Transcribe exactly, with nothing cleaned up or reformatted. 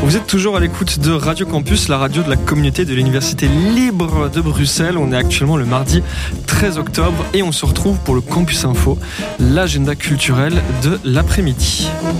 Vous êtes toujours à l'écoute de Radio Campus, la radio de la communauté de l'Université libre de Bruxelles. On est actuellement le mardi treize octobre et on se retrouve pour le Campus Info, l'agenda culturel de l'après-midi.